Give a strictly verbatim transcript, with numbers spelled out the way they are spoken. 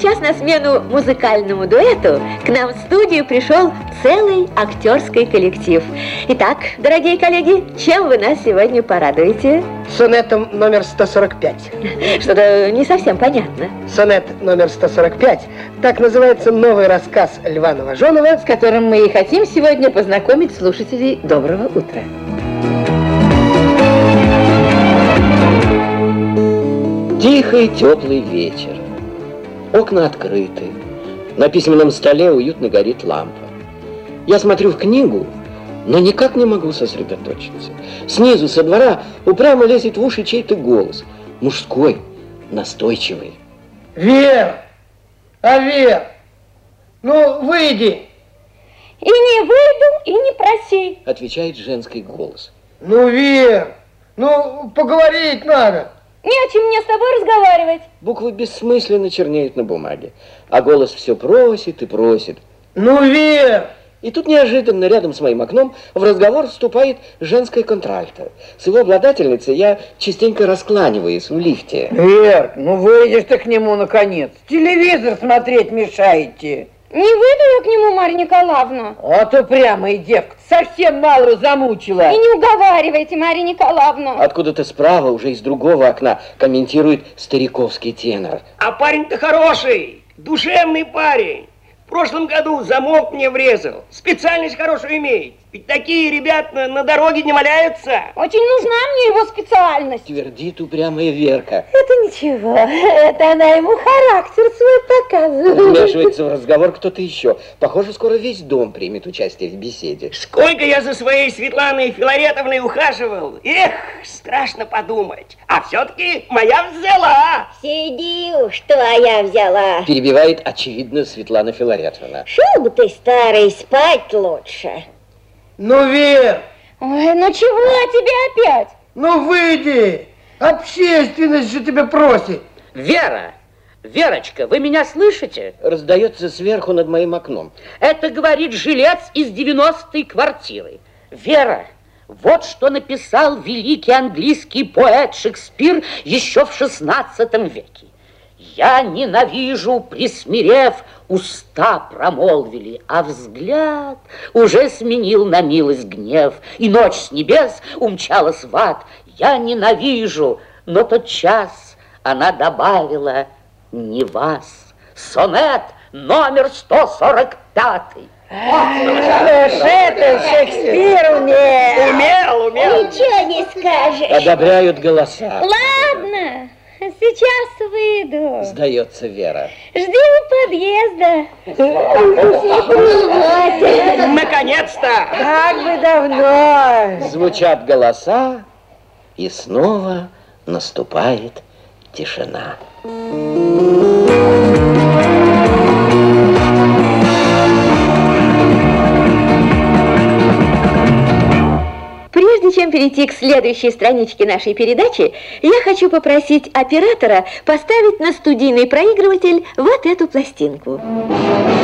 сейчас на смену музыкальному дуэту к нам в студию пришел целый актерский коллектив. Итак, дорогие коллеги, чем вы нас сегодня порадуете? Сонетом номер сто сорок пять. Что-то не совсем понятно. Сонет номер сто сорок пять. Так называется новый рассказ Льва Новоженова, с которым мы и хотим сегодня познакомить слушателей Доброго утра. Тихий, теплый вечер. Окна открыты. На письменном столе уютно горит лампа. Я смотрю в книгу, но никак не могу сосредоточиться. Снизу, со двора, упрямо лезет в уши чей-то голос. Мужской, настойчивый. Вер! А Вер! Ну, выйди! И не выйду, и не проси. Отвечает женский голос. Ну, Вер! Ну, поговорить надо. Не о чем мне с тобой разговаривать. Буквы бессмысленно чернеют на бумаге, а голос все просит и просит. Ну, Вер! И тут неожиданно рядом с моим окном в разговор вступает женская контральто. С его обладательницей я частенько раскланиваюсь в лифте. Вер, ну выйдешь ты к нему наконец. Телевизор смотреть мешаете. Не выйду я к нему, Марья Николаевна. Вот упрямая девка, совсем Малру замучила. И не уговаривайте, Марья Николаевна. Откуда-то справа, уже из другого окна, комментирует стариковский тенор. А парень-то хороший, душевный парень. В прошлом году замок мне врезал. Специальность хорошую имеет. Ведь такие ребят на, на дороге не валяются. Очень нужна мне его специальность. Твердит упрямая Верка. Это ничего, это она ему характер свой показывает. Вмешивается в разговор кто-то еще. Похоже, скоро весь дом примет участие в беседе. Сколько я за своей Светланой Филаретовной ухаживал. Эх, страшно подумать. А все-таки моя взяла. Сиди уж, твоя взяла. Перебивает, очевидно, Светлана Филаретовна. Шел бы ты, старый, спать лучше. Ну, Вер! Ой, ну чего тебе опять? Ну, выйди! Общественность же тебя просит. Вера! Верочка, вы меня слышите? Раздается сверху над моим окном. Это говорит жилец из девяностой квартиры. Вера, вот что написал великий английский поэт Шекспир еще в шестнадцатом веке. Я ненавижу, присмирев, уста промолвили, а взгляд уже сменил на милость гнев, и ночь с небес умчалась в ад. Я ненавижу, но тот час она добавила не вас. Сонет номер сто сорок пять. Это Шекспир умел. Умел, умел. Ничего не скажешь. Одобряют голоса. Ладно, сейчас выйду. Сдается Вера. Жди у подъезда. Наконец-то. Как бы давно. Звучат голоса, и снова наступает тишина. Прежде чем перейти к следующей страничке нашей передачи, я хочу попросить оператора поставить на студийный проигрыватель вот эту пластинку.